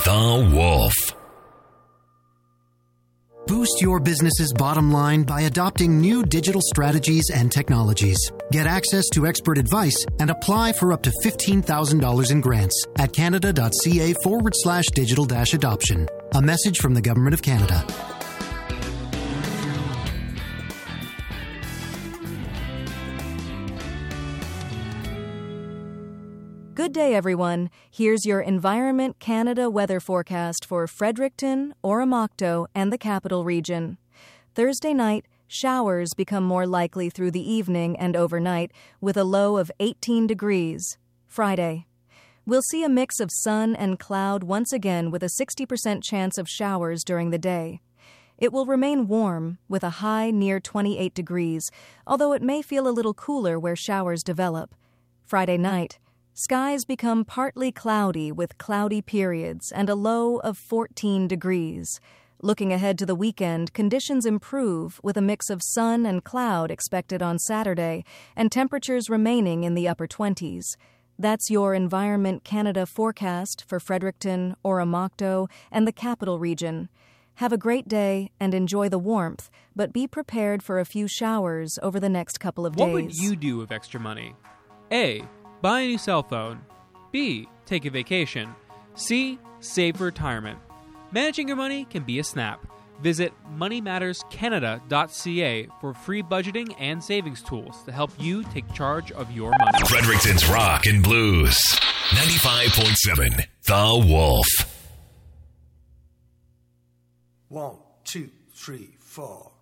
The Wolf. Boost your business's bottom line by adopting new digital strategies and technologies. Get access to expert advice and apply for up to $15,000 in grants at canada.ca/digital-adoption. A message from the Government of Canada. Good day, everyone. Here's your Environment Canada weather forecast for Fredericton, Oromocto, and the Capital Region. Thursday night, showers become more likely through the evening and overnight, with a low of 18 degrees. Friday, we'll see a mix of sun and cloud once again with a 60% chance of showers during the day. It will remain warm, with a high near 28 degrees, although it may feel a little cooler where showers develop. Friday night, skies become partly cloudy with cloudy periods and a low of 14 degrees. Looking ahead to the weekend, conditions improve with a mix of sun and cloud expected on Saturday and temperatures remaining in the upper 20s. That's your Environment Canada forecast for Fredericton, Oromocto, and the Capital Region. Have a great day and enjoy the warmth, but be prepared for a few showers over the next couple of days. What would you do with extra money? A. Buy a new cell phone. B. Take a vacation. C. Save for retirement. Managing your money can be a snap. Visit moneymatterscanada.ca for free budgeting and savings tools to help you take charge of your money. Fredericton's Rock and Blues. 95.7 The Wolf. 1, 2, 3, 4.